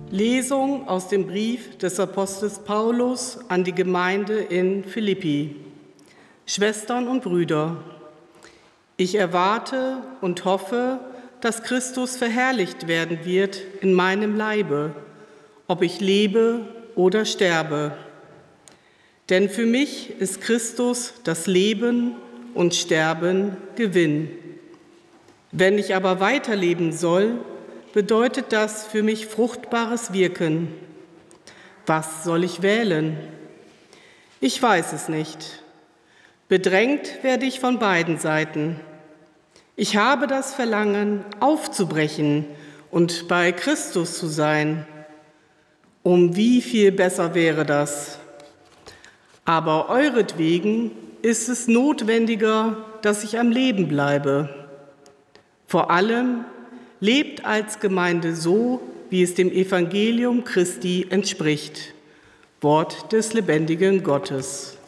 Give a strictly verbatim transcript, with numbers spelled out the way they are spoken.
Lesung aus dem Brief des Apostels Paulus an die Gemeinde in Philippi. Schwestern und Brüder, ich erwarte und hoffe, dass Christus verherrlicht werden wird in meinem Leibe, ob ich lebe oder sterbe. Denn für mich ist Christus das Leben und Sterben Gewinn. Wenn ich aber weiterleben soll, bedeutet das für mich fruchtbares Wirken. Was soll ich wählen? Ich weiß es nicht. Bedrängt werde ich von beiden Seiten. Ich habe das Verlangen, aufzubrechen und bei Christus zu sein. Um wie viel besser wäre das? Aber euretwegen ist es notwendiger, dass ich am Leben bleibe. Vor allem lebt als Gemeinde so, wie es dem Evangelium Christi entspricht. Wort des lebendigen Gottes.